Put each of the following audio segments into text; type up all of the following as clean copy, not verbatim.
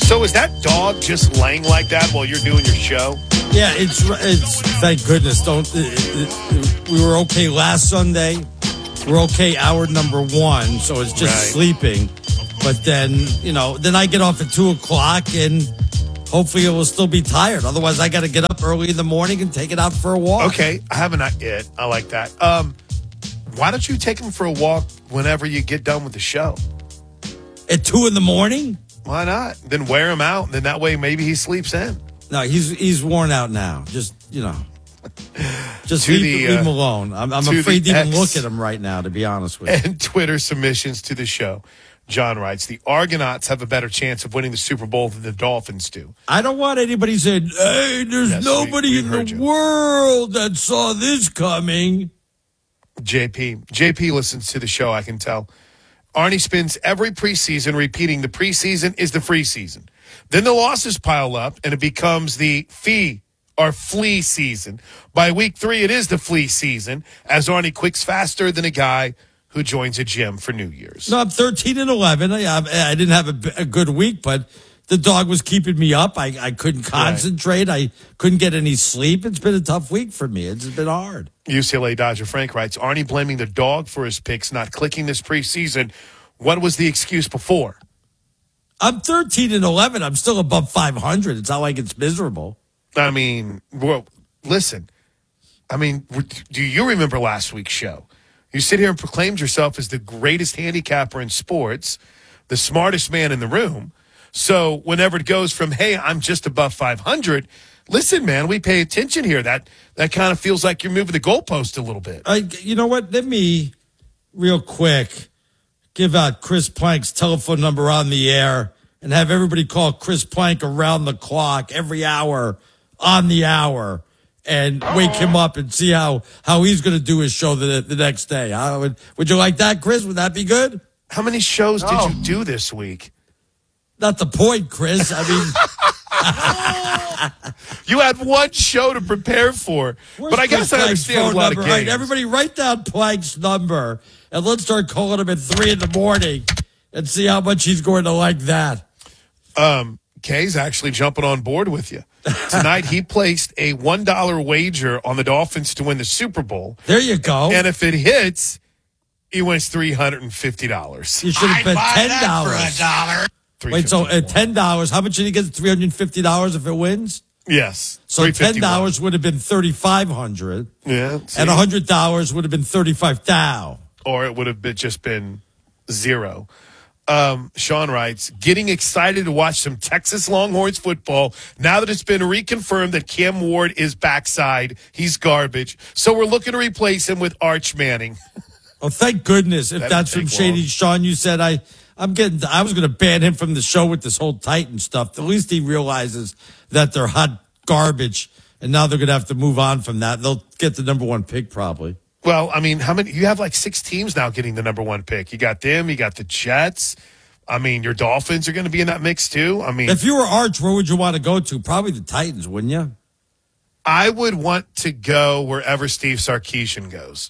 So is that dog just laying like that while you're doing your show? Yeah, it's thank goodness. We were okay last Sunday. We're okay hour number 1, so it's just sleeping. But then, then I get off at 2 o'clock and hopefully it will still be tired. Otherwise, I got to get up early in the morning and take it out for a walk. Okay, I haven't yet. I like that. Why don't you take him for a walk whenever you get done with the show? At 2 in the morning? Why not? Then wear him out. Then that way maybe he sleeps in. No, he's worn out now. Just leave him alone. I'm afraid to even look at him right now, to be honest with you. And Twitter submissions to the show. John writes, the Argonauts have a better chance of winning the Super Bowl than the Dolphins do. I don't want anybody saying, hey, there's nobody in the world that saw this coming. JP listens to the show, I can tell. Arnie spends every preseason repeating the preseason is the free season. Then the losses pile up, and it becomes the flea season. By week 3, it is the flea season, as Arnie quicks faster than a guy who joins a gym for New Year's. No, I'm 13-11. I didn't have a good week, but the dog was keeping me up. I couldn't concentrate. I couldn't get any sleep. It's been a tough week for me. It's been hard. UCLA Dodger Frank writes, Arnie blaming the dog for his picks not clicking this preseason. What was the excuse before? I'm 13-11. I'm still above 500. It's not like it's miserable. I mean, well, listen. I mean, do you remember last week's show? You sit here and proclaimed yourself as the greatest handicapper in sports, the smartest man in the room. So whenever it goes from, hey, I'm just above 500, listen, man, we pay attention here. That kind of feels like you're moving the goalpost a little bit. You know what? Let me, real quick, give out Chris Plank's telephone number on the air and have everybody call Chris Plank around the clock, every hour, on the hour, and wake him up and see how he's going to do his show the next day. Would you like that, Chris? Would that be good? How many shows did you do this week? Not the point, Chris. I mean, you had one show to prepare for. But I guess I understand a lot of games. Right, everybody write down Plank's number, and let's start calling him at 3 in the morning and see how much he's going to like that. Kay's actually jumping on board with you. Tonight, he placed a $1 wager on the Dolphins to win the Super Bowl. There you go. And if it hits, he wins $350. You should have bet $10 for $1. Wait, so at $10, how much did he get? $350 if it wins? Yes. So $10 would have been $3,500. Yeah. See? And $100 would have been $35,000. Or it would have just been zero. Sean writes, getting excited to watch some Texas Longhorns football now that it's been reconfirmed that Cam Ward is backside. He's garbage. So we're looking to replace him with Arch Manning. Oh, thank goodness. If that's from Shady Sean, you said I was going to ban him from the show with this whole Titan stuff. At least he realizes that they're hot garbage, and now they're going to have to move on from that. They'll get the number 1 pick probably. Well, I mean, how many? You have like 6 teams now getting the number 1 pick. You got them. You got the Jets. I mean, your Dolphins are going to be in that mix too. I mean, if you were Arch, where would you want to go to? Probably the Titans, wouldn't you? I would want to go wherever Steve Sarkisian goes.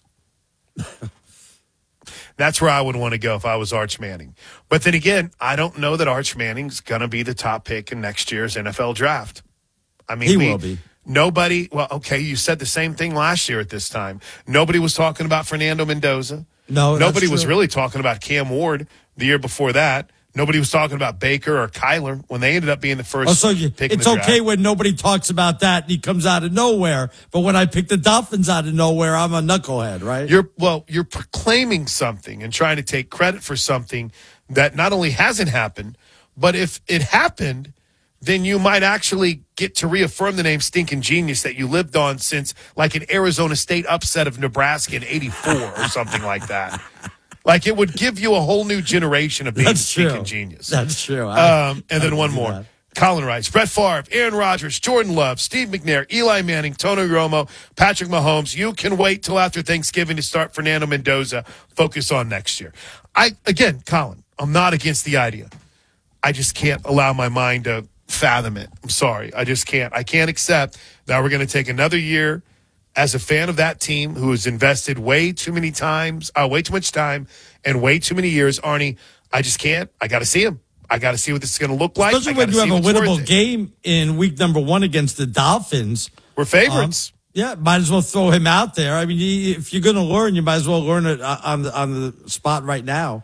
That's where I would want to go if I was Arch Manning. But then again, I don't know that Arch Manning's going to be the top pick in next year's NFL draft. I mean, he will be. Nobody, well, okay, you said the same thing last year at this time. Nobody was talking about Fernando Mendoza. No, nobody was really talking about Cam Ward the year before that. Nobody was talking about Baker or Kyler when they ended up being the first pick in the draft. It's okay when nobody talks about that and he comes out of nowhere. But when I pick the Dolphins out of nowhere, I'm a knucklehead, right? You're proclaiming something and trying to take credit for something that not only hasn't happened, but if it happened, then you might actually get to reaffirm the name Stinking Genius that you lived on since like an Arizona State upset of Nebraska in 84 or something like that. Like, it would give you a whole new generation of being Stinking Genius. That's true. And then one more. That. Colin writes, Brett Favre, Aaron Rodgers, Jordan Love, Steve McNair, Eli Manning, Tony Romo, Patrick Mahomes. You can wait till after Thanksgiving to start Fernando Mendoza. Focus on next year. Again, Colin, I'm not against the idea. I just can't allow my mind to fathom it. I'm sorry. I just can't. I can't accept that we're going to take another year as a fan of that team who has invested way too much time and way too many years. Arnie, I just can't. I got to see him. I got to see what this is going to look like. Especially when you have a winnable game in week number 1 against the Dolphins. We're favorites. Might as well throw him out there. I mean, if you're going to learn, you might as well learn it on the spot right now.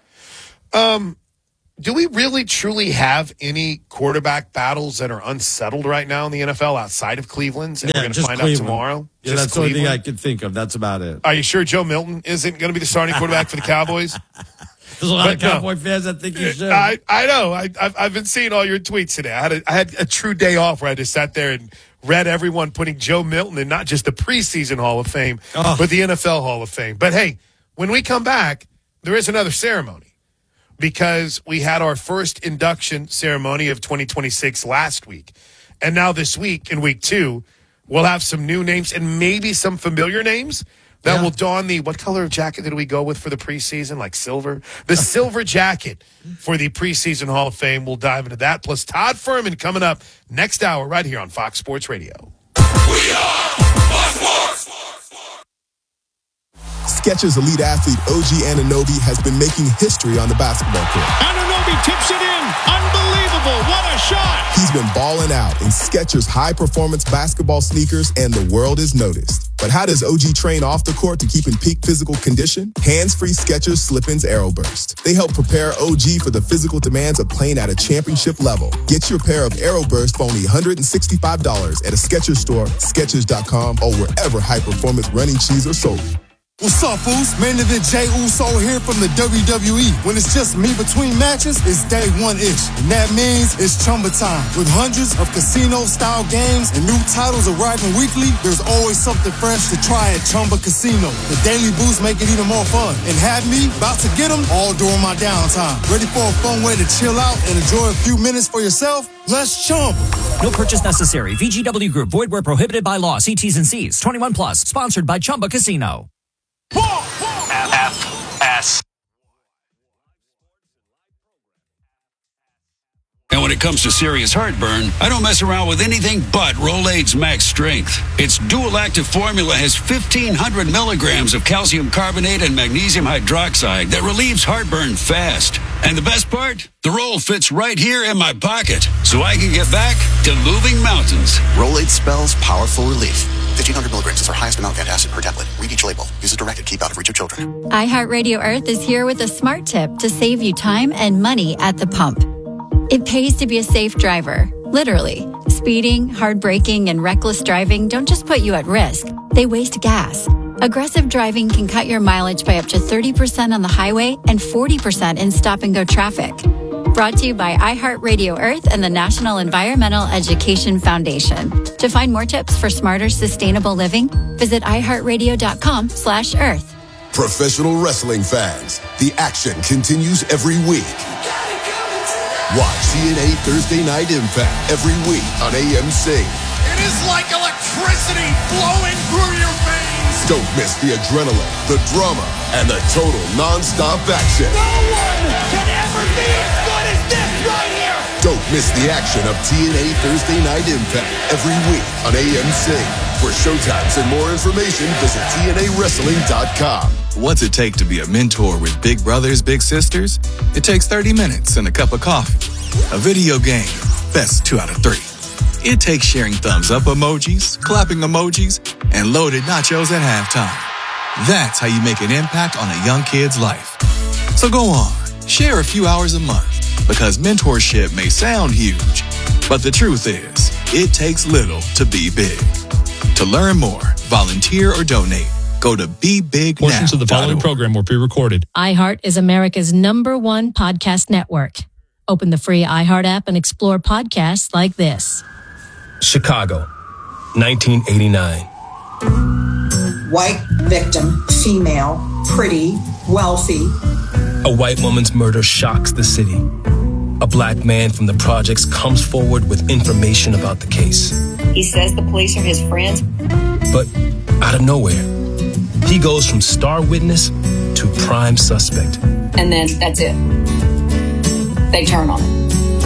Do we really truly have any quarterback battles that are unsettled right now in the NFL outside of Cleveland's? And we're going to find out tomorrow. Yeah, that's the only thing I can think of. That's about it. Are you sure Joe Milton isn't going to be the starting quarterback for the Cowboys? There's a lot of Cowboy fans that think you should. I know. I've been seeing all your tweets today. I had a true day off where I just sat there and read everyone putting Joe Milton in not just the preseason Hall of Fame, but the NFL Hall of Fame. But hey, when we come back, there is another ceremony. Because we had our first induction ceremony of 2026 last week. And now this week, in week 2, we'll have some new names and maybe some familiar names that will don what color of jacket did we go with for the preseason? Like silver? The silver jacket for the preseason Hall of Fame. We'll dive into that. Plus Todd Furman coming up next hour right here on Fox Sports Radio. We are Fox Sports. Skechers elite athlete OG Anunoby has been making history on the basketball court. Anunoby tips it in. Unbelievable. What a shot. He's been balling out in Skechers high-performance basketball sneakers, and the world has noticed. But how does OG train off the court to keep in peak physical condition? Hands-free Skechers Slip-ins Aeroburst. They help prepare OG for the physical demands of playing at a championship level. Get your pair of Aeroburst for only $165 at a Skechers store, Skechers.com, or wherever high-performance running shoes are sold. What's up, fools? Main event Jey Uso here from the WWE. When it's just me between matches, it's day 1-ish. And that means it's Chumba time. With hundreds of casino-style games and new titles arriving weekly, there's always something fresh to try at Chumba Casino. The daily boosts make it even more fun. And have me about to get them all during my downtime. Ready for a fun way to chill out and enjoy a few minutes for yourself? Let's Chumba. No purchase necessary. VGW Group. Void where prohibited by law. See T's and C's. 21 plus. Sponsored by Chumba Casino. FS. And when it comes to serious heartburn, I don't mess around with anything but Rolaids Max Strength. Its dual-active formula has 1,500 milligrams of calcium carbonate and magnesium hydroxide that relieves heartburn fast. And the best part? The roll fits right here in my pocket, so I can get back to moving mountains. Rolaids spells powerful relief. 1,500 milligrams is our highest amount of antacid per tablet. Read each label. Use as directed. Keep out of reach of children. iHeartRadio Earth is here with a smart tip to save you time and money at the pump. It pays to be a safe driver. Literally. Speeding, hard braking, and reckless driving don't just put you at risk. They waste gas. Aggressive driving can cut your mileage by up to 30% on the highway and 40% in stop-and-go traffic. Brought to you by iHeartRadio Earth and the National Environmental Education Foundation. To find more tips for smarter, sustainable living, visit iHeartRadio.com/Earth. Professional wrestling fans, the action continues every week. Watch TNA Thursday Night Impact every week on AMC. It is like electricity flowing through your veins. Don't miss the adrenaline, the drama, and the total non-stop action. No one can ever be as good as this right here. Don't miss the action of TNA Thursday Night Impact every week on AMC. For showtimes and more information, visit TNAWrestling.com. What's it take to be a mentor with big brothers, big sisters? It takes 30 minutes and a cup of coffee. A video game, best 2 out of 3. It takes sharing thumbs up emojis, clapping emojis, and loaded nachos at halftime. That's how you make an impact on a young kid's life. So go on, share a few hours a month, because mentorship may sound huge, but the truth is, it takes little to be big. To learn more, volunteer, or donate, go to BeBigNow.org. Portions of the following program were pre-recorded. iHeart is America's #1 podcast network. Open the free iHeart app and explore podcasts like this. Chicago, 1989. White victim, female, pretty, wealthy. A white woman's murder shocks the city. A black man from the projects comes forward with information about the case. He says the police are his friends. But out of nowhere, he goes from star witness to prime suspect. And then that's it. They turn on him.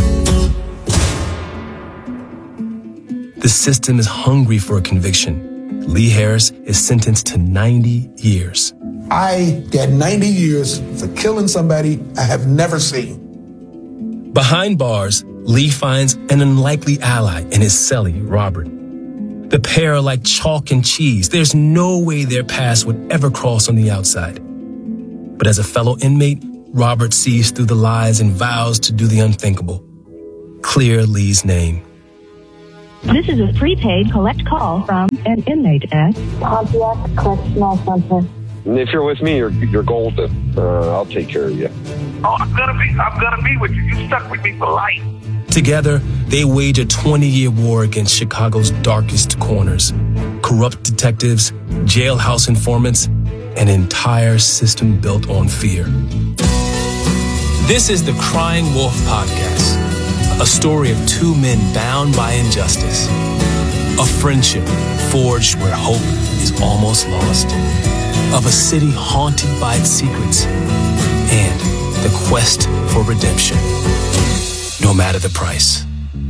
The system is hungry for a conviction. Lee Harris is sentenced to 90 years. I get 90 years for killing somebody I have never seen. Behind bars, Lee finds an unlikely ally in his cellie, Robert. The pair are like chalk and cheese. There's no way their paths would ever cross on the outside. But as a fellow inmate, Robert sees through the lies and vows to do the unthinkable. Clear Lee's name. This is a prepaid collect call from an inmate at Pontiac Correctional Center. If you're with me, you're golden. I'll take care of you. Oh, I'm gonna be with you. You stuck with me for life. Together, they wage a 20-year war against Chicago's darkest corners. Corrupt detectives, jailhouse informants, an entire system built on fear. This is the Crying Wolf Podcast, a story of two men bound by injustice, a friendship forged where hope is almost lost, of a city haunted by its secrets, and the quest for redemption, no matter the price.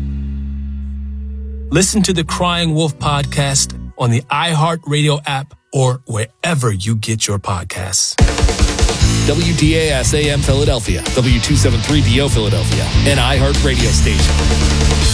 Listen to the Crying Wolf Podcast on the iHeartRadio app or wherever you get your podcasts. WDAS AM Philadelphia, W273BO Philadelphia, an iHeart radio station.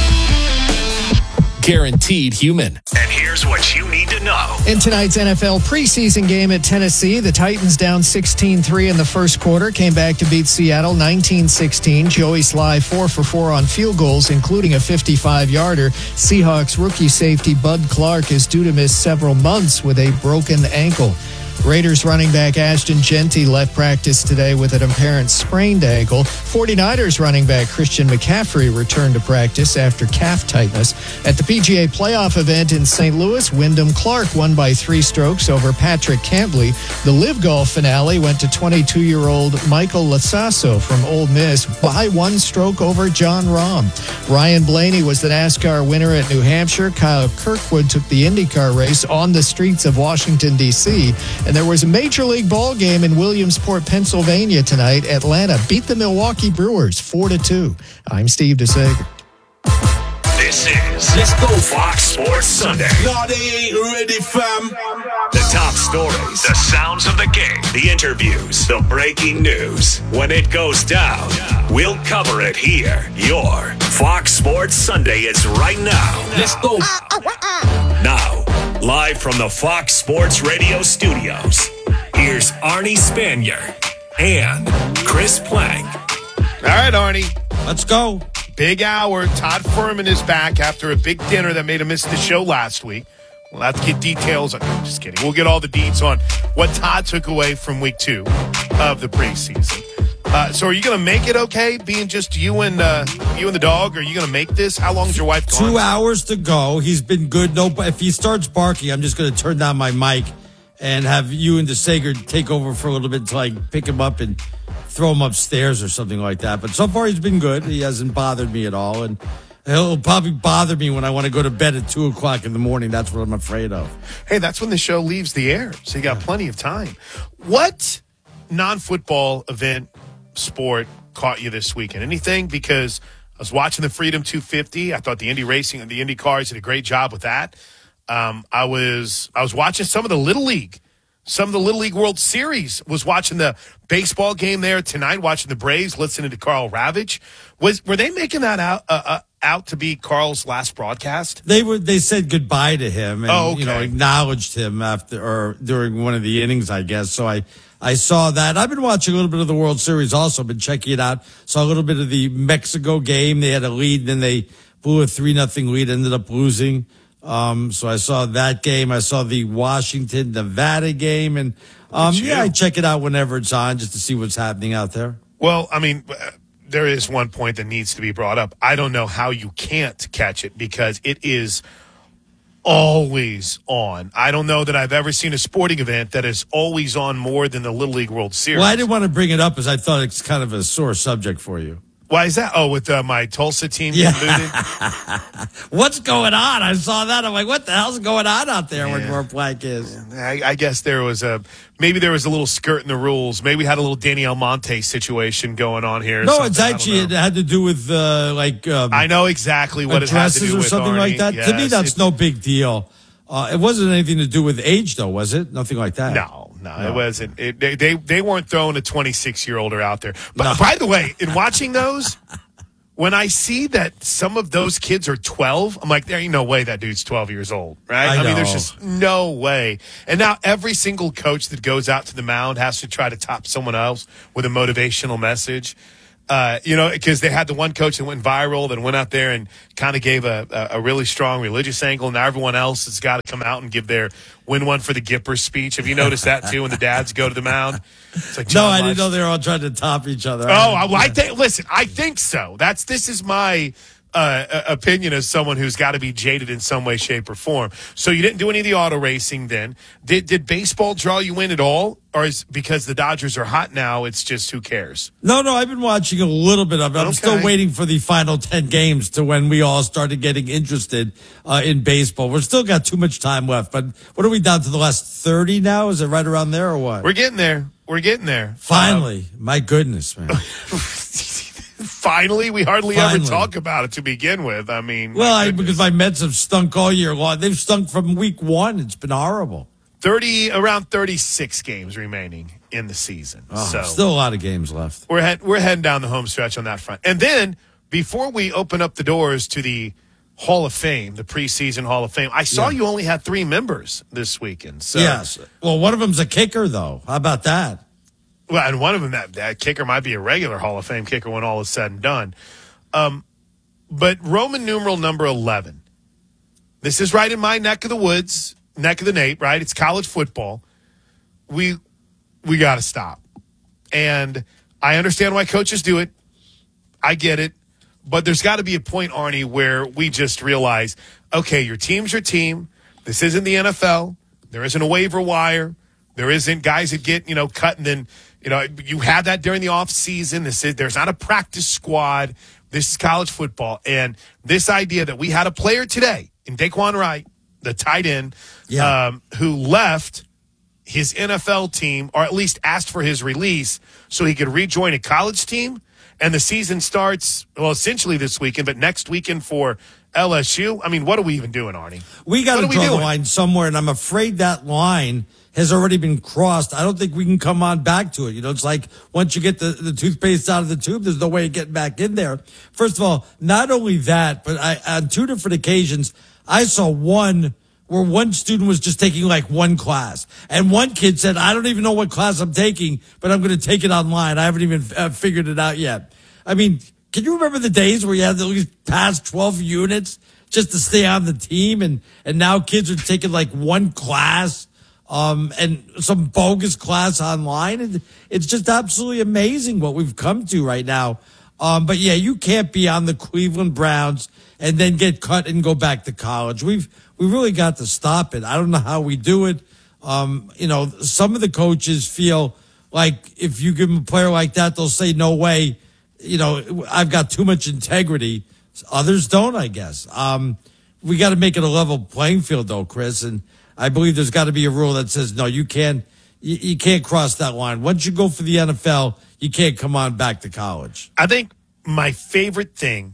Guaranteed human. And here's what you need to know. In tonight's NFL preseason game at Tennessee, the Titans down 16-3 in the first quarter, came back to beat Seattle 19-16. Joey Sly 4 for 4 on field goals, including a 55-yarder. Seahawks rookie safety Bud Clark is due to miss several months with a broken ankle. Raiders running back Ashton Jeanty left practice today with an apparent sprained ankle. 49ers running back Christian McCaffrey returned to practice after calf tightness. At the PGA playoff event in St. Louis, Wyndham Clark won by 3 strokes over Patrick Cantley. The Live Golf finale went to 22-year-old Michael Lasasso from Ole Miss by 1 stroke over John Rahm. Ryan Blaney was the NASCAR winner at New Hampshire. Kyle Kirkwood took the IndyCar race on the streets of Washington, D.C., and there was a Major League ball game in Williamsport, Pennsylvania tonight. Atlanta beat the Milwaukee Brewers 4-2. I'm Steve DeSager. This is Let's Go Fox Sports Sunday. No, they ain't ready, fam. The top stories, the sounds of the game, the interviews, the breaking news. When it goes down, we'll cover it here. Your Fox Sports Sunday is right now. Let's go. Now, live from the Fox Sports Radio studios, here's Arnie Spanier and Chris Plank. All right, Arnie. Let's go. Big hour. Todd Furman is back after a big dinner that made him miss the show last week. We'll have to get details. No, just kidding. We'll get all the deets on what Todd took away from week 2 of the preseason. So are you going to make it okay, being just you and the dog? Are you going to make this? How long is your wife gone? 2 hours to go. He's been good. No, if he starts barking, I'm just going to turn down my mic and have you and DeSager take over for a little bit until I pick him up and throw him upstairs or something like that. But so far, he's been good. He hasn't bothered me at all. And he'll probably bother me when I want to go to bed at 2 o'clock in the morning. That's what I'm afraid of. Hey, that's when the show leaves the air. So you got plenty of time. What non-football event, sport caught you this weekend? Anything? Because I was watching the Freedom 250. I thought the Indy Racing and the Indy Cars did a great job with that. I was watching some of the Little League World Series. Was watching the baseball game there tonight. Watching the Braves. Listening to Carl Ravitch. Were they making that out to be Carl's last broadcast? They said goodbye to him and okay. acknowledged him after or during one of the innings, I guess. So I saw that. I've been watching a little bit of the World Series also, been checking it out. Saw a little bit of the Mexico game. They had a lead, and then they blew a 3-0 lead, ended up losing. So I saw that game. I saw the Washington-Nevada game. And, I check it out whenever it's on just to see what's happening out there. Well, I mean, there is one point that needs to be brought up. I don't know how you can't catch it because it is always on. I don't know that I've ever seen a sporting event that is always on more than the Little League World Series. Well, I didn't want to bring it up because I thought it's kind of a sore subject for you. Why is that? Oh, with my Tulsa team getting booted? What's going on? I saw that. I'm like, what the hell's going on out there where Plank is? I guess there was maybe there was a little skirt in the rules. Maybe we had a little Danny Almonte situation going on here. No, it's actually it had to do with I know exactly what it has to do or with something Arnie. like that. Yes, to me, that's no big deal. It wasn't anything to do with age, though, was it? Nothing like that. No. It wasn't. They weren't throwing a 26-year-older out there. But by the way, in watching those, when I see that some of those kids are 12, I'm like, there ain't no way that dude's 12 years old, right? I mean, there's just no way. And now every single coach that goes out to the mound has to try to top someone else with a motivational message. Because they had the one coach that went viral that went out there and kind of gave a really strong religious angle. Now everyone else has got to come out and give their win one for the Gipper speech. Have you noticed that too when the dads go to the mound? It's like, no, I didn't know they were all trying to top each other. I think so. This is my opinion as someone who's got to be jaded in some way, shape, or form. So you didn't do any of the auto racing then. Did baseball draw you in at all? Or is because the Dodgers are hot now, it's just who cares? No, I've been watching a little bit of it. I'm still waiting for the final 10 games to when we all started getting interested in baseball. We've still got too much time left. But what are we down to the last 30 now? Is it right around there or what? We're getting there. Finally. My goodness, man. Finally, we hardly ever talk about it to begin with. I mean, because my Mets have stunk all year long. They've stunk from week one. It's been horrible. Around 36 games remaining in the season. So still a lot of games left. We're heading down the home stretch on that front. And then before we open up the doors to the Hall of Fame, the preseason Hall of Fame, I saw you only had 3 members this weekend. So. Yes. Well, one of them's a kicker, though. How about that? Well, and one of them, that kicker might be a regular Hall of Fame kicker when all is said and done. But Roman numeral number 11. This is right in my neck of the woods, neck of the Nate, right? It's college football. We got to stop. And I understand why coaches do it. I get it. But there's got to be a point, Arnie, where we just realize, okay, your team's your team. This isn't the NFL. There isn't a waiver wire. There isn't guys that get, cut and then, you have that during the off season. There's not a practice squad. This is college football. And this idea that we had a player today in Daquan Wright, the tight end, who left his NFL team, or at least asked for his release so he could rejoin a college team. And the season starts, essentially this weekend, but next weekend for LSU. I mean, what are we even doing, Arnie? We got to draw the line somewhere, and I'm afraid that line has already been crossed. I don't think we can come on back to it. It's like once you get the toothpaste out of the tube, there's no way of getting back in there. First of all, not only that, but on 2 different occasions, I saw one where one student was just taking like one class. And one kid said, I don't even know what class I'm taking, but I'm going to take it online. I haven't even figured it out yet. I mean, can you remember the days where you had to at least pass 12 units just to stay on the team? And now kids are taking like one class and some bogus class online. And it's just absolutely amazing what we've come to right now. But yeah, you can't be on the Cleveland Browns and then get cut and go back to college. We really got to stop it. I don't know how we do it. Some of the coaches feel like if you give them a player like that, they'll say, no way. I've got too much integrity. Others don't, I guess. We got to make it a level playing field, though, Chris. And I believe there's got to be a rule that says, no, you can't cross that line. Once you go for the NFL, you can't come on back to college. I think my favorite thing,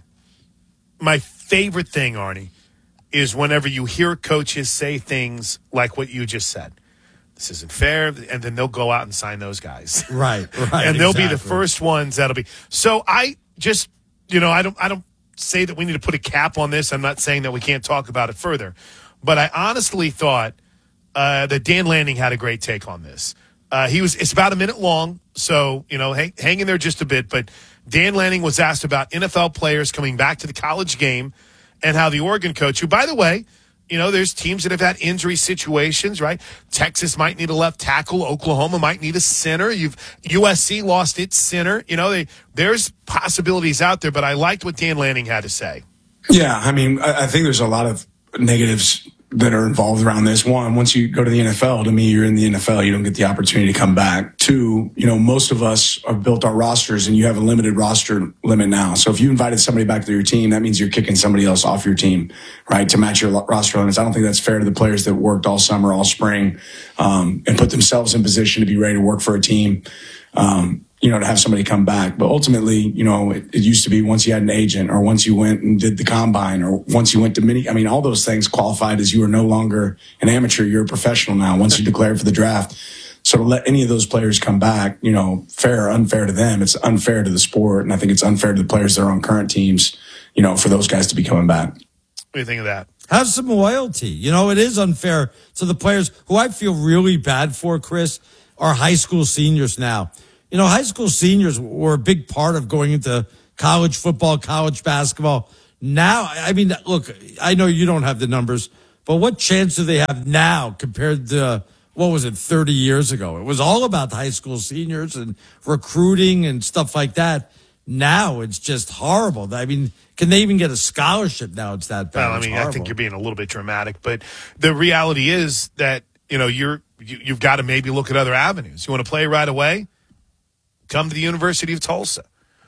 Arnie, is whenever you hear coaches say things like what you just said. This isn't fair, and then they'll go out and sign those guys. Right. And they'll be the first ones that'll be. So I just, I don't say that we need to put a cap on this. I'm not saying that we can't talk about it further. But I honestly thought that Dan Lanning had a great take on this. It's about a minute long, so, hang in there just a bit. But Dan Lanning was asked about NFL players coming back to the college game and how the Oregon coach, who, by the way, there's teams that have had injury situations, right? Texas might need a left tackle. Oklahoma might need a center. USC lost its center. There's possibilities out there, but I liked what Dan Lanning had to say. Yeah, I mean, I think there's a lot of negatives that are involved around this. One, once you go to the NFL, to me, you're in the NFL. You don't get the opportunity to come back. Two, most of us have built our rosters and you have a limited roster limit now. So if you invited somebody back to your team, that means you're kicking somebody else off your team, right? To match your roster limits. I don't think that's fair to the players that worked all summer, all spring, and put themselves in position to be ready to work for a team. To have somebody come back. But ultimately, it used to be once you had an agent or once you went and did the combine or once you went to all those things qualified as you are no longer an amateur. You're a professional now once you declared for the draft. So to let any of those players come back, fair or unfair to them, it's unfair to the sport. And I think it's unfair to the players that are on current teams, for those guys to be coming back. What do you think of that? Have some loyalty. It is unfair to the players who I feel really bad for, Chris, are high school seniors now. High school seniors were a big part of going into college football, college basketball. Now, look, I know you don't have the numbers, but what chance do they have now compared to, 30 years ago? It was all about high school seniors and recruiting and stuff like that. Now it's just horrible. Can they even get a scholarship now? It's that bad. Well, I think you're being a little bit dramatic, but the reality is that, you've got to maybe look at other avenues. You want to play right away? Come to the University of Tulsa.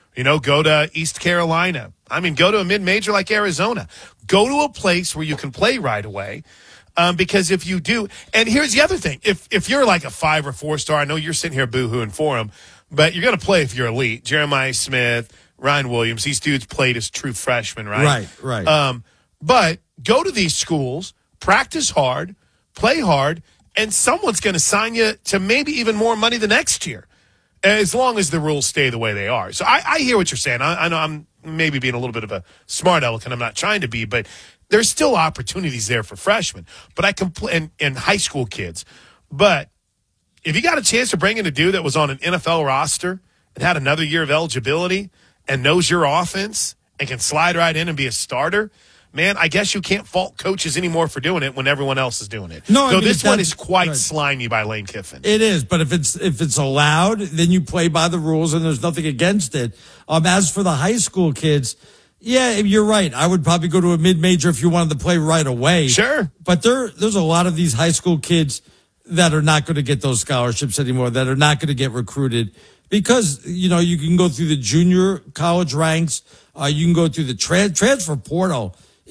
Go to East Carolina. Go to a mid-major like Arizona. Go to a place where you can play right away. Because if you do, and here's the other thing. If you're like a 5 or 4 star, I know you're sitting here boo-hooing for them, but you're going to play if you're elite. Jeremiah Smith, Ryan Williams, these dudes played as true freshmen, right? Right. But go to these schools, practice hard, play hard, and someone's going to sign you to maybe even more money the next year, as long as the rules stay the way they are. So I hear what you're saying. I know I'm maybe being a little bit of a smart aleck, and I'm not trying to be, but there's still opportunities there for freshmen. But and high school kids. But if you got a chance to bring in a dude that was on an NFL roster and had another year of eligibility and knows your offense and can slide right in and be a starter, man, I guess you can't fault coaches anymore for doing it when everyone else is doing it. No, so this one is quite slimy by Lane Kiffin. It is, but if it's allowed, then you play by the rules and there's nothing against it. As for the high school kids, yeah, you're right. I would probably go to a mid-major if you wanted to play right away. Sure. But there's a lot of these high school kids that are not going to get those scholarships anymore, that are not going to get recruited because, you can go through the junior college ranks. You can go through the transfer portal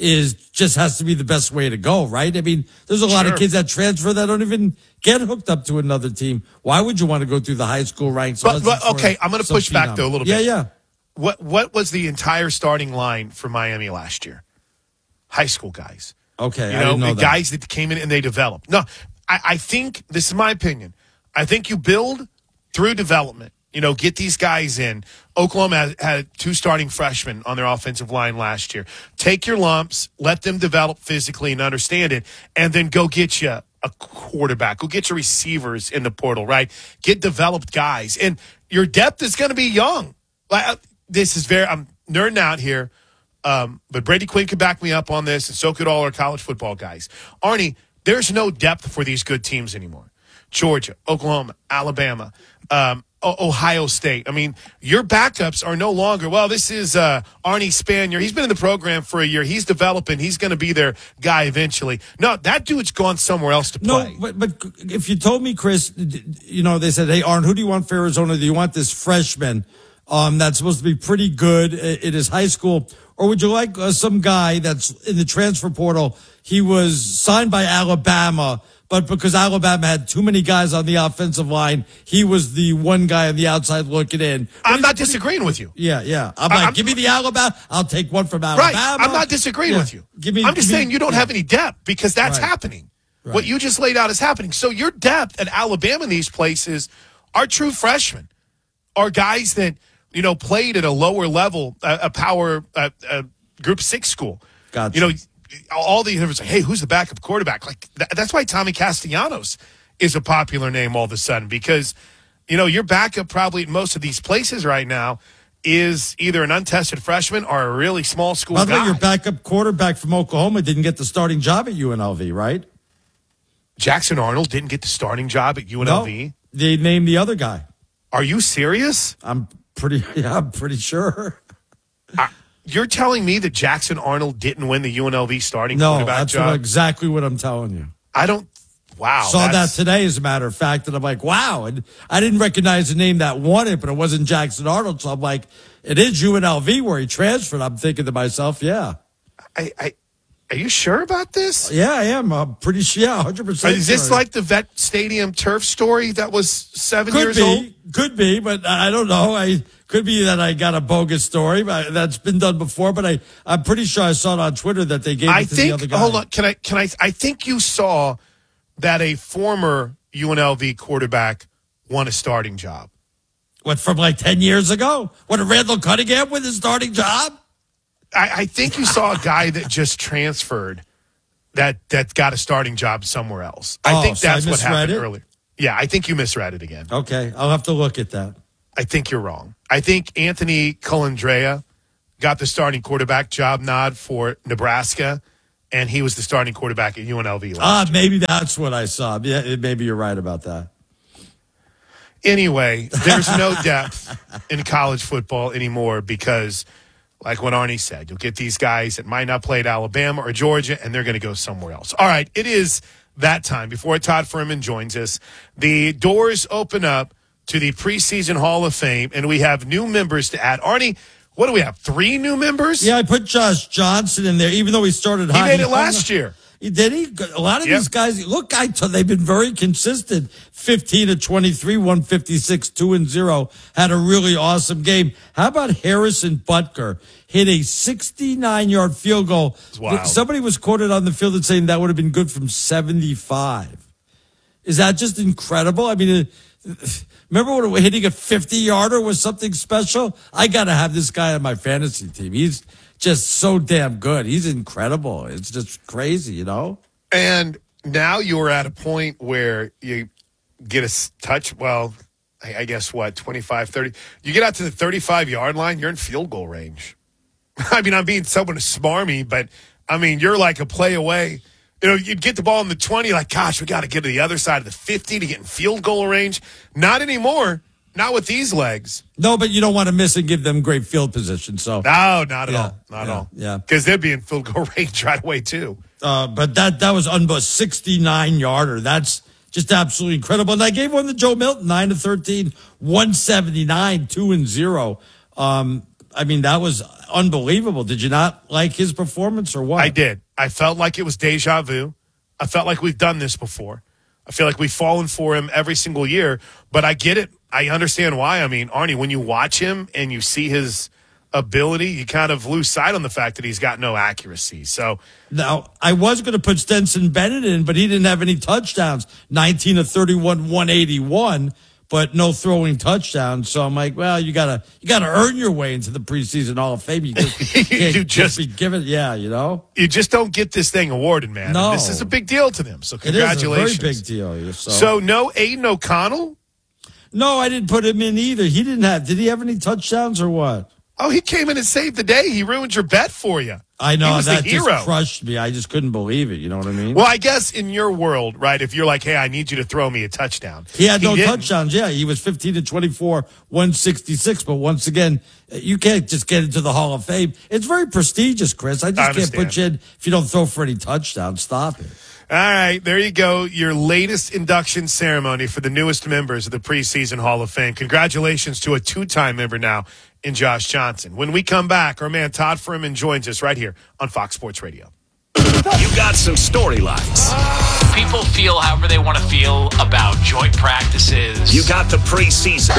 just has to be the best way to go, right? There's a lot of kids that transfer that don't even get hooked up to another team. Why would you want to go through the high school ranks? But okay, I'm going to push back though a little bit. Yeah. What was the entire starting line for Miami last year? High school guys. Okay, I didn't know the that. Guys that came in and they developed. No, I think, this is my opinion, I think you build through development. Get these guys in. Oklahoma had 2 starting freshmen on their offensive line last year. Take your lumps, let them develop physically and understand it, and then go get you a quarterback. Go get your receivers in the portal, right? Get developed guys. And your depth is going to be young. I'm nerding out here, but Brady Quinn could back me up on this, and so could all our college football guys. Arnie, there's no depth for these good teams anymore. Georgia, Oklahoma, Alabama, Ohio State. Your backups are no longer, this is Arnie Spanier. He's been in the program for a year. He's developing. He's going to be their guy eventually. No, that dude's gone somewhere else to play. No, but if you told me, Chris, they said, hey, Arn, who do you want for Arizona? Do you want this freshman that's supposed to be pretty good in his high school? Or would you like some guy that's in the transfer portal? He was signed by Alabama, but because Alabama had too many guys on the offensive line, he was the one guy on the outside looking in. I'm not disagreeing with you. Yeah. Give me the Alabama. I'll take one from Alabama. Right. I'm not disagreeing with you. I'm just saying you don't have any depth because that's happening. Right. What you just laid out is happening. So your depth at Alabama in these places are true freshmen, are guys that, played at a lower level, a power Group 6 school. Gotcha. All the universe, hey, who's the backup quarterback? That's why Tommy Castellanos is a popular name all of a sudden because, your backup probably at most of these places right now is either an untested freshman or a really small school guy. By the way, your backup quarterback from Oklahoma didn't get the starting job at UNLV, right? Jackson Arnold didn't get the starting job at UNLV? No, they named the other guy. Are you serious? I'm pretty sure. You're telling me that Jackson Arnold didn't win the UNLV starting quarterback job? No, that's exactly what I'm telling you. Wow. Saw that today, as a matter of fact, and I'm like, wow. And I didn't recognize the name that won it, but it wasn't Jackson Arnold. So I'm like, it is UNLV where he transferred. I'm thinking to myself, yeah. Are you sure about this? Yeah, I am. I'm pretty sure. Yeah, 100%. Is this like the Vet Stadium turf story that was 7 years old? Could be, but I don't know. Could be that I got a bogus story, but that's been done before. But I'm pretty sure I saw it on Twitter that they gave it to the other guy. Hold on. I think you saw that a former UNLV quarterback won a starting job? What, from like 10 years ago? What, a Randall Cunningham with his starting job? I think you saw a guy that just transferred that got a starting job somewhere else. I think that's what happened earlier. Yeah, I think you misread it again. Okay, I'll have to look at that. I think you're wrong. I think Anthony Colandrea got the starting quarterback job nod for Nebraska, and he was the starting quarterback at UNLV last year. Maybe that's what I saw. Yeah, maybe you're right about that. Anyway, there's no depth in college football anymore because, like what Arnie said, you'll get these guys that might not play at Alabama or Georgia, and they're going to go somewhere else. All right, it is that time. Before Todd Furman joins us, the doors open up to the preseason Hall of Fame, and we have new members to add. Arnie, what do we have, 3 new members? Yeah, I put Josh Johnson in there, even though he started high. He made it last year. Did he? A lot of these guys, look, they've been very consistent. 15 to 23, 156, 2-0. Had a really awesome game. How about Harrison Butker? Hit a 69-yard field goal. Wow. Somebody was quoted on the field as saying that would have been good from 75. Is that just incredible? I mean, remember when hitting a 50-yarder was something special? I got to have this guy on my fantasy team. He's just so damn good. He's incredible. It's just crazy, you know? And now you're at a point where you get a touch, well, I guess what, 25, 30. You get out to the 35-yard line, you're in field goal range. I mean, I'm being someone smarmy, but, I mean, you're like a play away. You know, you'd get the ball in the 20, like, gosh, we got to get to the other side of the 50 to get in field goal range. Not anymore. Not with these legs. No, but you don't want to miss and give them great field position. So no, not at all. Not at all. Yeah, because they'd be in field goal range right away too. But that was unbelievable. 69-yarder. That's just absolutely incredible. And I gave one to Joe Milton, 9 to 13, 179, 2-0. I mean, that was unbelievable. Did you not like his performance or what? I did. I felt like it was deja vu. I felt like we've done this before. I feel like we've fallen for him every single year, but I get it. I understand why. I mean, Arnie, when you watch him and you see his ability, you kind of lose sight on the fact that he's got no accuracy. So now I was going to put Stetson Bennett in, but he didn't have any touchdowns. 19 to 31, 181, but no throwing touchdowns. So I'm like, well, you gotta earn your way into the preseason Hall of Fame. You can't just be given, you know. You just don't get this thing awarded, man. No, and this is a big deal to them. So congratulations. It is a very big deal. So no Aiden O'Connell. No, I didn't put him in either. He didn't have. Did he have any touchdowns or what? Oh, he came in and saved the day. He ruined your bet for you. I know. He was that the hero. Just crushed me. I just couldn't believe it. You know what I mean? Well, I guess in your world, right, if you're like, hey, I need you to throw me a touchdown. He had no touchdowns. Yeah, he was 15 to 24, 166. But once again, you can't just get into the Hall of Fame. It's very prestigious, Chris. I can't put you in if you don't throw for any touchdowns. Stop it. All right, there you go. Your latest induction ceremony for the newest members of the preseason Hall of Fame. Congratulations to a 2-time member now in Josh Johnson. When we come back, our man Todd Furman joins us right here on Fox Sports Radio. You got some storylines. People feel however they want to feel about joint practices. You got the preseason.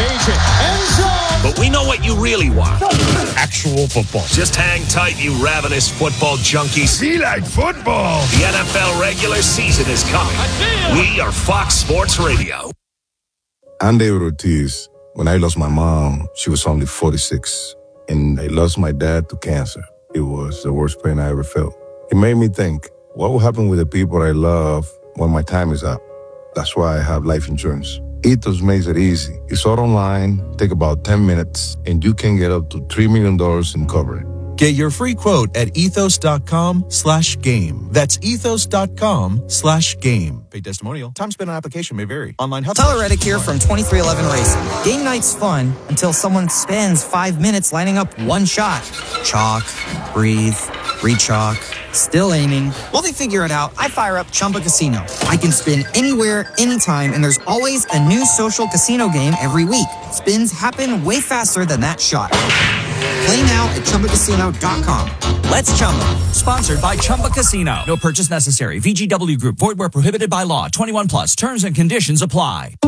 But we know what you really want. Actual football. Just hang tight, you ravenous football junkies. Be like football. The NFL regular season is coming. We are Fox Sports Radio. I'm David Ortiz. When I lost my mom, she was only 46. And I lost my dad to cancer. It was the worst pain I ever felt. It made me think, what will happen with the people I love when my time is up? That's why I have life insurance. Ethos makes it easy. It's all online, take about 10 minutes, and you can get up to $3 million in coverage. Get your free quote at ethos.com/game. That's ethos.com/game. Paid testimonial. Time spent on application may vary. Online health. Tyler Reddick here from 2311 Racing. Game night's fun until someone spends 5 minutes lining up one shot. Chalk, breathe, re-chalk, still aiming. While they figure it out, I fire up Chumba Casino. I can spin anywhere, anytime, and there's always a new social casino game every week. Spins happen way faster than that shot. Play now at ChumbaCasino.com. Let's Chumba. Sponsored by Chumba Casino. No purchase necessary. VGW Group. Void where prohibited by law. 21 plus. Terms and conditions apply.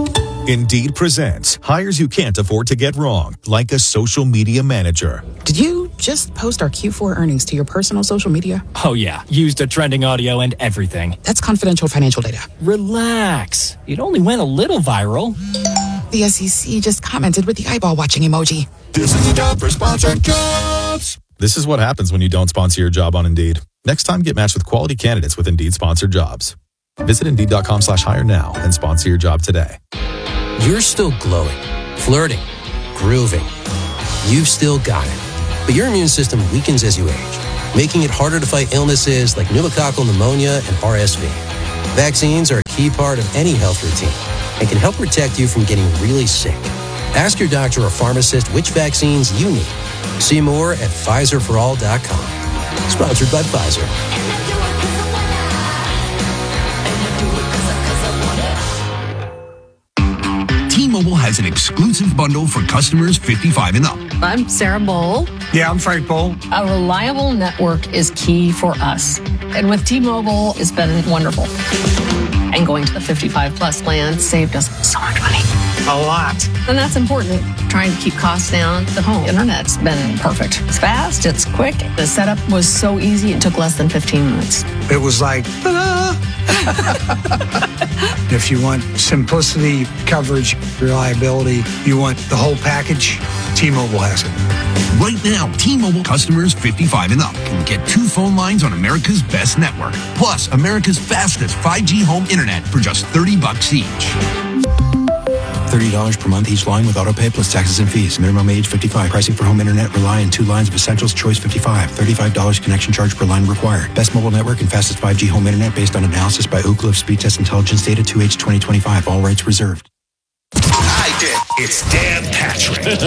Indeed presents hires you can't afford to get wrong, like a social media manager. Did you just post our Q4 earnings to your personal social media? Oh, yeah. Used a trending audio and everything. That's confidential financial data. Relax. It only went a little viral. The SEC just commented with the eyeball watching emoji. This is a job for sponsored jobs. This is what happens when you don't sponsor your job on Indeed. Next time, get matched with quality candidates with Indeed sponsored jobs. Visit Indeed.com/hire now and sponsor your job today. You're still glowing, flirting, grooving. You've still got it. But your immune system weakens as you age, making it harder to fight illnesses like pneumococcal pneumonia and RSV. Vaccines are a key part of any health routine and can help protect you from getting really sick. Ask your doctor or pharmacist which vaccines you need. See more at PfizerForAll.com. Sponsored by Pfizer. T-Mobile has an exclusive bundle for customers 55 and up. I'm Sarah Bowl. Yeah, I'm Frank Bowl. A reliable network is key for us. And with T-Mobile, it's been wonderful. And going to the 55 plus plan saved us so much money. A lot. And that's important. Trying to keep costs down. The home internet's been perfect. It's fast, it's quick. The setup was so easy, it took less than 15 minutes. It was like, ta-da! If you want simplicity, coverage, reliability, you want the whole package, T-Mobile has it. Right now, T-Mobile customers 55 and up can get 2 phone lines on America's best network, plus America's fastest 5G home internet for just $30 each. $30 per month each line with autopay plus taxes and fees. Minimum age 55. Pricing for home internet rely on 2 lines of essentials. Choice 55. $35 connection charge per line required. Best mobile network and fastest 5G home internet based on analysis by Ookla of Speed Test Intelligence data 2H 2025. All rights reserved. It's Dan Patrick.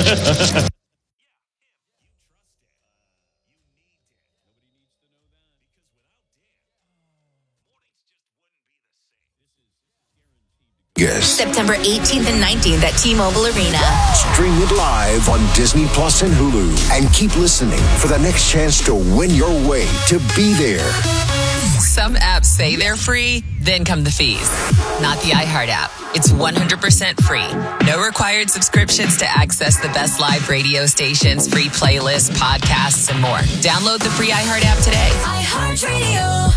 September 18th and 19th at T-Mobile Arena. Stream it live on Disney Plus and Hulu. And keep listening for the next chance to win your way to be there. Some apps say they're free, then come the fees. Not the iHeart app. It's 100% free. No required subscriptions to access the best live radio stations, free playlists, podcasts, and more. Download the free iHeart app today. iHeartRadio.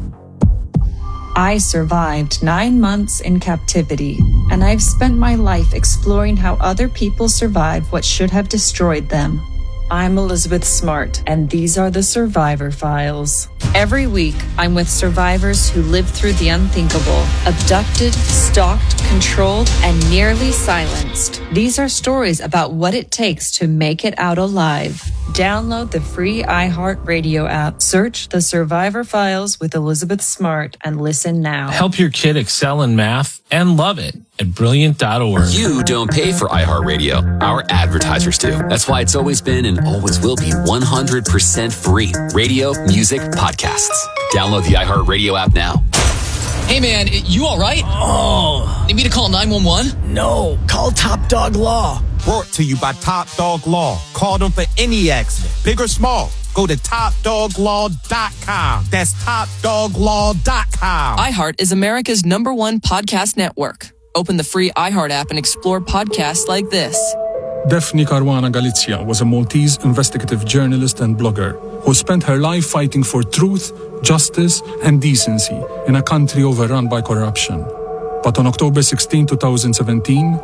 I survived 9 months in captivity, and I've spent my life exploring how other people survived what should have destroyed them. I'm Elizabeth Smart, and these are the Survivor Files. Every week, I'm with survivors who lived through the unthinkable, abducted, stalked, controlled, and nearly silenced. These are stories about what it takes to make it out alive. Download the free iHeartRadio app. Search The Survivor Files with Elizabeth Smart and listen now. Help your kid excel in math and love it at brilliant.org. You don't pay for iHeartRadio. Our advertisers do. That's why it's always been and always will be 100% free. Radio, music, podcasts. Download the iHeartRadio app now. Hey man, you all right? Oh. Need me to call 911? No, call Top Dog Law. Brought to you by Top Dog Law. Call them for any accident, big or small. Go to TopDogLaw.com. That's TopDogLaw.com. iHeart is America's #1 podcast network. Open the free iHeart app and explore podcasts like this. Daphne Caruana Galizia was a Maltese investigative journalist and blogger who spent her life fighting for truth, justice, and decency in a country overrun by corruption. But on October 16, 2017,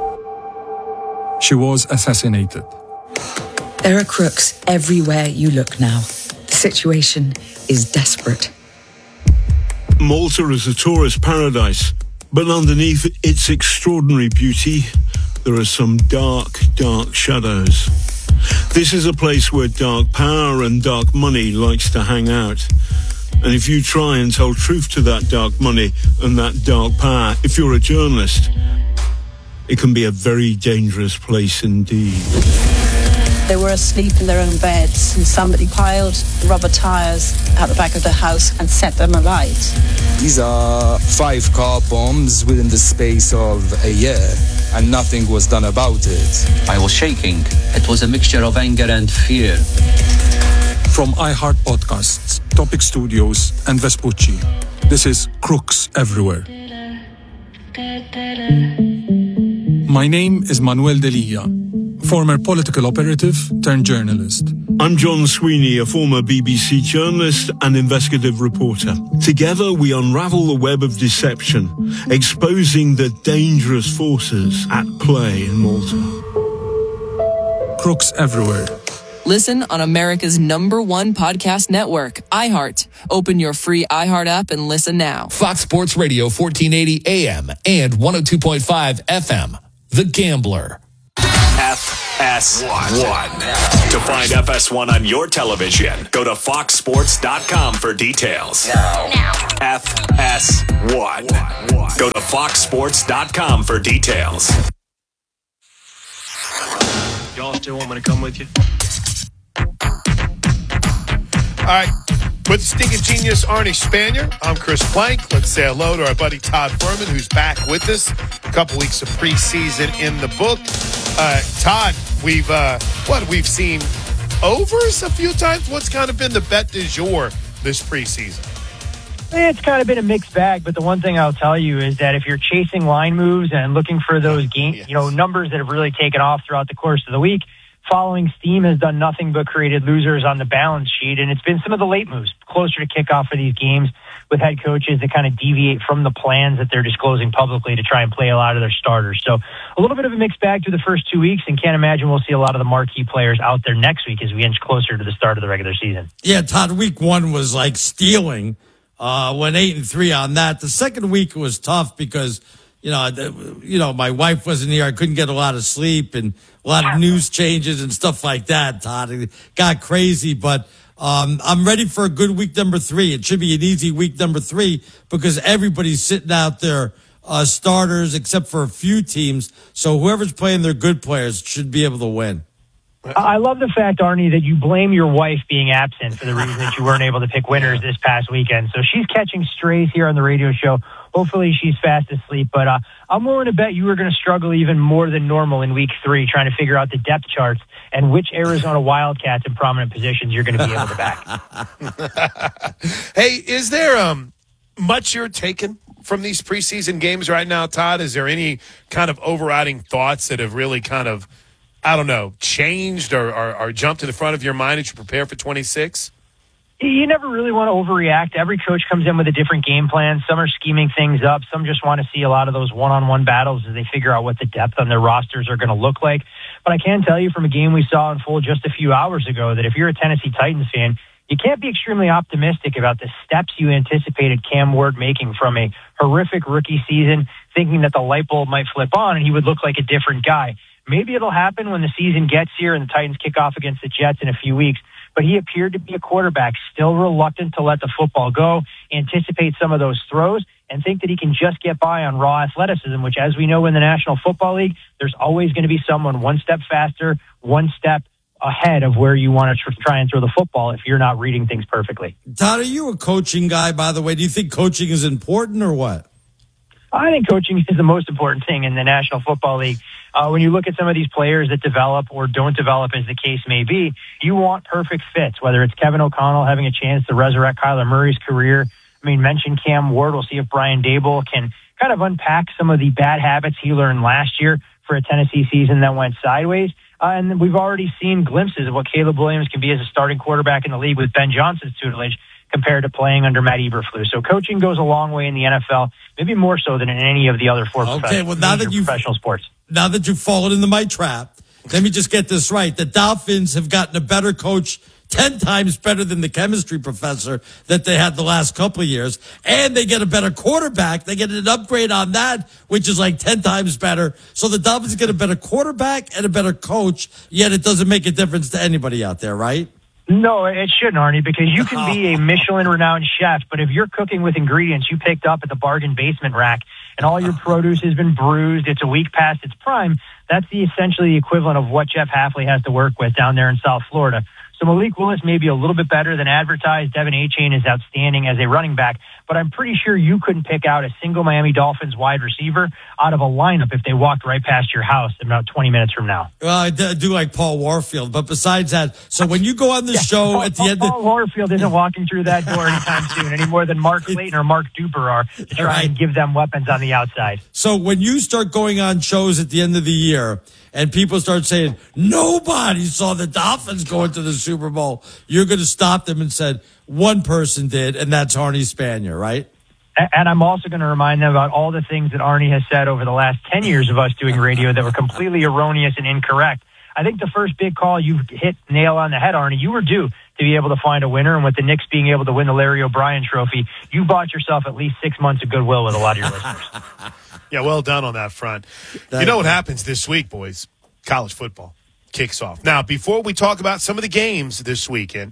she was assassinated. There are crooks everywhere you look now. The situation is desperate. Malta is a tourist paradise, but underneath its extraordinary beauty, there are some dark, dark shadows. This is a place where dark power and dark money likes to hang out. And if you try and tell truth to that dark money and that dark power, if you're a journalist, it can be a very dangerous place indeed. They were asleep in their own beds and somebody piled rubber tires out the back of the house and set them alight. These are 5 car bombs within the space of a year, and nothing was done about it. I was shaking. It was a mixture of anger and fear. From iHeart Podcasts, Topic Studios, and Vespucci, this is Crooks Everywhere. My name is Manuel Delia, former political operative turned journalist. I'm John Sweeney, a former BBC journalist and investigative reporter. Together, we unravel the web of deception, exposing the dangerous forces at play in Malta. Crooks everywhere. Listen on America's #1 podcast network, iHeart. Open your free iHeart app and listen now. Fox Sports Radio 1480 AM and 102.5 FM. The Gambler. FS1. To find FS1 on your television, go to foxsports.com for details. Now. FS1. Go to foxsports.com for details. Y'all still want me to come with you? All right. With Stinking Genius Arnie Spanier, I'm Chris Plank. Let's say hello to our buddy Todd Furman, who's back with us. A couple weeks of preseason in the book. Todd, we've seen overs a few times. What's kind of been the bet du jour this preseason? It's kind of been a mixed bag, but the one thing I'll tell you is that if you're chasing line moves and looking for those numbers that have really taken off throughout the course of the week, following steam has done nothing but created losers on the balance sheet, and it's been some of the late moves closer to kickoff for these games with head coaches that kind of deviate from the plans that they're disclosing publicly to try and play a lot of their starters. So a little bit of a mixed bag through the first 2 weeks, and can't imagine we'll see a lot of the marquee players out there next week as we inch closer to the start of the regular season. Yeah, Todd, week one was like stealing. Went 8-3 on that. The second week was tough because, my wife wasn't here. I couldn't get a lot of sleep and a lot of news changes and stuff like that, Todd. It got crazy, but I'm ready for a good week number 3. It should be an easy week number 3 because everybody's sitting out there, starters except for a few teams. So whoever's playing their good players should be able to win. I love the fact, Arnie, that you blame your wife being absent for the reason that you weren't able to pick winners this past weekend. So she's catching strays here on the radio show. Hopefully she's fast asleep. But I'm willing to bet you were going to struggle even more than normal in week 3 trying to figure out the depth charts and which Arizona Wildcats in prominent positions you're going to be able to back. Hey, is there much you're taking from these preseason games right now, Todd? Is there any kind of overriding thoughts that have really kind of, changed or jumped to the front of your mind as you prepare for 26? You never really want to overreact. Every coach comes in with a different game plan. Some are scheming things up. Some just want to see a lot of those one-on-one battles as they figure out what the depth on their rosters are going to look like. But I can tell you from a game we saw unfold just a few hours ago that if you're a Tennessee Titans fan, you can't be extremely optimistic about the steps you anticipated Cam Ward making from a horrific rookie season, thinking that the light bulb might flip on and he would look like a different guy. Maybe it'll happen when the season gets here and the Titans kick off against the Jets in a few weeks. But he appeared to be a quarterback, still reluctant to let the football go, anticipate some of those throws, and think that he can just get by on raw athleticism, which, as we know in the National Football League, there's always going to be someone one step faster, one step ahead of where you want to try and throw the football if you're not reading things perfectly. Todd, are you a coaching guy, by the way? Do you think coaching is important or what? I think coaching is the most important thing in the National Football League. When you look at some of these players that develop or don't develop, as the case may be, you want perfect fits, whether it's Kevin O'Connell having a chance to resurrect Kyler Murray's career. Mention Cam Ward. We'll see if Brian Daboll can kind of unpack some of the bad habits he learned last year for a Tennessee season that went sideways. And we've already seen glimpses of what Caleb Williams can be as a starting quarterback in the league with Ben Johnson's tutelage compared to playing under Matt Eberflus. So coaching goes a long way in the NFL, maybe more so than in any of the other four professional sports. Now that you've fallen into my trap, let me just get this right. The Dolphins have gotten a better coach 10 times better than the chemistry professor that they had the last couple of years. And they get a better quarterback. They get an upgrade on that, which is like 10 times better. So the Dolphins get a better quarterback and a better coach, yet it doesn't make a difference to anybody out there, right? No, it shouldn't, Arnie, because you can be a Michelin-renowned chef, but if you're cooking with ingredients you picked up at the bargain basement rack and all your produce has been bruised, it's a week past its prime, that's essentially the equivalent of what Jeff Hafley has to work with down there in South Florida. So Malik Willis may be a little bit better than advertised. Devin Achane is outstanding as a running back, but I'm pretty sure you couldn't pick out a single Miami Dolphins wide receiver out of a lineup if they walked right past your house in about 20 minutes from now. Well, I do like Paul Warfield, but besides that, so when you go on the show at the end Paul Warfield isn't walking through that door anytime soon, any more than Mark Clayton or Mark Duper are to try and give them weapons on the outside. So when you start going on shows at the end of the year and people start saying, nobody saw the Dolphins going to the Super Bowl, you're going to stop them and said, one person did, and that's Arnie Spanier, right? And I'm also going to remind them about all the things that Arnie has said over the last 10 years of us doing radio that were completely erroneous and incorrect. I think the first big call you hit nail on the head, Arnie. You were due to be able to find a winner, and with the Knicks being able to win the Larry O'Brien Trophy, you bought yourself at least 6 months of goodwill with a lot of your listeners. Yeah, well done on that front. You know what happens this week, boys? College football kicks off. Now, before we talk about some of the games this weekend,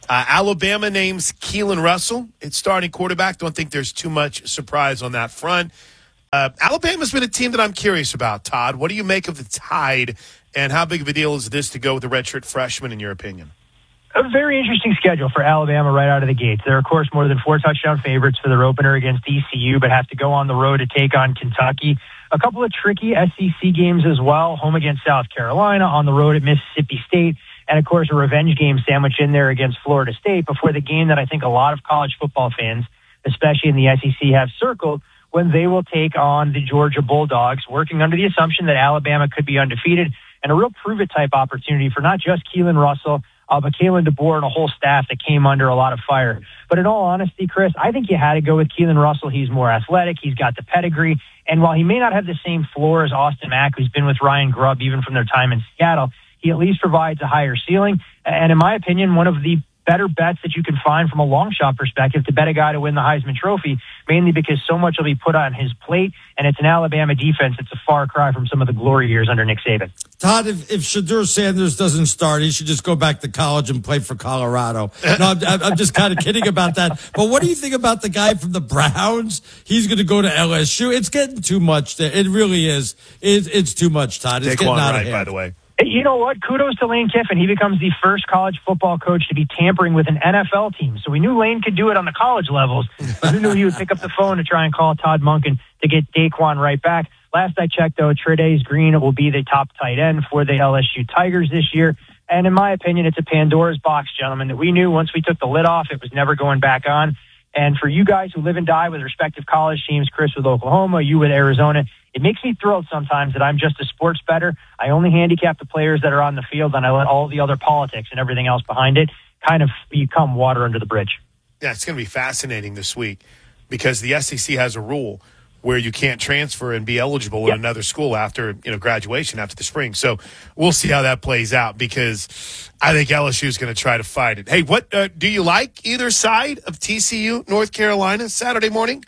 Alabama names Keelan Russell. It's starting quarterback. Don't think there's too much surprise on that front. Alabama's been a team that I'm curious about, Todd. What do you make of the Tide, and how big of a deal is this to go with the redshirt freshman, in your opinion? A very interesting schedule for Alabama right out of the gates. They're, of course, more than 4 touchdown favorites for their opener against ECU, but have to go on the road to take on Kentucky. A couple of tricky SEC games as well, home against South Carolina, on the road at Mississippi State, and, of course, a revenge game sandwiched in there against Florida State before the game that I think a lot of college football fans, especially in the SEC, have circled, when they will take on the Georgia Bulldogs, working under the assumption that Alabama could be undefeated, and a real prove-it type opportunity for not just Keelan Russell, but Kalen DeBoer and a whole staff that came under a lot of fire. But in all honesty, Chris, I think you had to go with Keelan Russell. He's more athletic. He's got the pedigree. And while he may not have the same floor as Austin Mack, who's been with Ryan Grubb even from their time in Seattle, he at least provides a higher ceiling. And in my opinion, one of the better bets that you can find from a long shot perspective to bet a guy to win the Heisman Trophy, mainly because so much will be put on his plate, and it's an Alabama defense that's a far cry from some of the glory years under Nick Saban. Todd, if Shadur Sanders doesn't start, he should just go back to college and play for Colorado. No, I'm just kind of kidding about that. But what do you think about the guy from the Browns? He's going to go to LSU. It's getting too much there. It really is. It's too much, Todd. It's getting out of hand. By the way. You know what? Kudos to Lane Kiffin. He becomes the first college football coach to be tampering with an NFL team. So we knew Lane could do it on the college levels, but who knew he would pick up the phone to try and call Todd Monken to get Daquan right back. Last I checked, though, Tre'Davious Green will be the top tight end for the LSU Tigers this year. And in my opinion, it's a Pandora's box, gentlemen, that we knew once we took the lid off, it was never going back on. And for you guys who live and die with respective college teams, Chris with Oklahoma, you with Arizona, it makes me thrilled sometimes that I'm just a sports bettor. I only handicap the players that are on the field, and I let all the other politics and everything else behind it kind of become water under the bridge. Yeah, it's going to be fascinating this week because the SEC has a rule where you can't transfer and be eligible in another school after graduation after the spring. So we'll see how that plays out because I think LSU is going to try to fight it. Hey, what do you like either side of TCU, North Carolina, Saturday morning?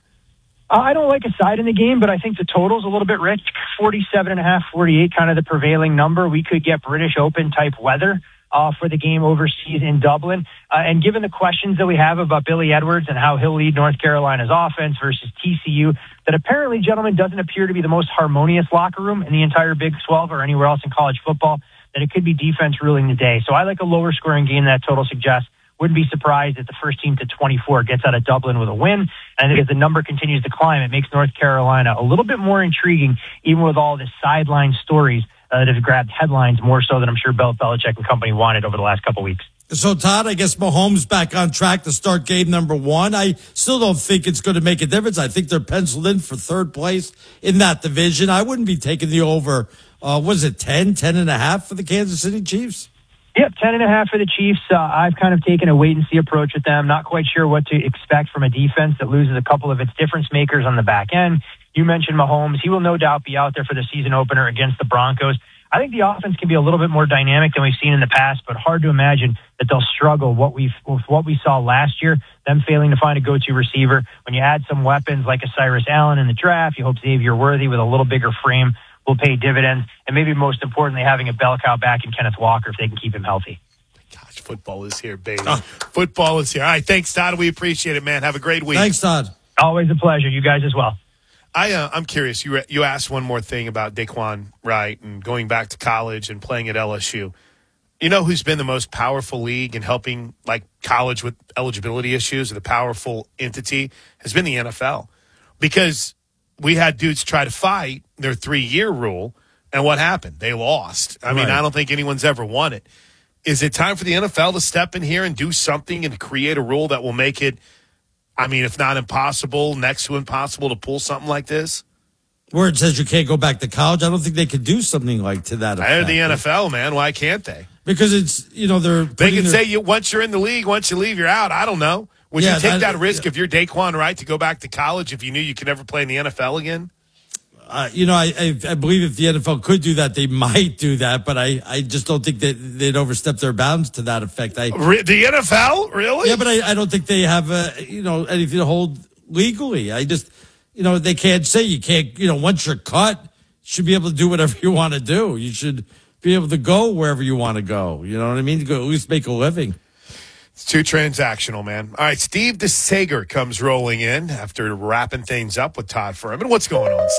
I don't like a side in the game, but I think the total's a little bit rich. 47.5, 48, kind of the prevailing number. We could get British Open type weather for the game overseas in Dublin. And given the questions that we have about Billy Edwards and how he'll lead North Carolina's offense versus TCU, that apparently, gentlemen, doesn't appear to be the most harmonious locker room in the entire Big 12 or anywhere else in college football, that it could be defense ruling the day. So I like a lower scoring game that total suggests. Wouldn't be surprised if the first team to 24 gets out of Dublin with a win. And I think as the number continues to climb, it makes North Carolina a little bit more intriguing, even with all the sideline stories that have grabbed headlines more so than I'm sure Belichick and company wanted over the last couple of weeks. So, Todd, I guess Mahomes back on track to start game number 1. I still don't think it's going to make a difference. I think they're penciled in for third place in that division. I wouldn't be taking the over, 10.5 for the Kansas City Chiefs? Yep, 10.5 for the Chiefs. I've kind of taken a wait-and-see approach with them. Not quite sure what to expect from a defense that loses a couple of its difference makers on the back end. You mentioned Mahomes. He will no doubt be out there for the season opener against the Broncos. I think the offense can be a little bit more dynamic than we've seen in the past, but hard to imagine that they'll struggle with what we saw last year, them failing to find a go-to receiver. When you add some weapons like a Cyrus Allen in the draft, you hope Xavier Worthy with a little bigger frame will pay dividends, and maybe most importantly, having a bell cow back in Kenneth Walker if they can keep him healthy. Gosh, football is here, baby. Football is here. All right, thanks, Todd. We appreciate it, man. Have a great week. Thanks, Todd. Always a pleasure. You guys as well. I'm curious. You asked one more thing about Daquan Wright and going back to college and playing at LSU. You know who's been the most powerful league in helping like college with eligibility issues? The powerful entity has been the NFL, because we had dudes try to fight their 3-year rule, and what happened? They lost. I mean, I don't think anyone's ever won it. Is it time for the NFL to step in here and do something and create a rule that will make it, I mean, if not impossible, next to impossible to pull something like this? Where it says you can't go back to college, I don't think they could do something like to that effect. They're the NFL, man. Why can't they? Because it's, they can say once you're in the league, once you leave, you're out. I don't know. Would you take that risk if you're Daquan Wright to go back to college if you knew you could never play in the NFL again? I believe if the NFL could do that, they might do that, but I just don't think that they'd overstep their bounds to that effect. The NFL? Really? Yeah, but I don't think they have, anything to hold legally. I just, they can't say you can't, once you're cut, you should be able to do whatever you want to do. You should be able to go wherever you want to go. You know what I mean? To go at least make a living. It's too transactional, man. All right, Steve DeSager comes rolling in after wrapping things up with Todd Furman. What's going on,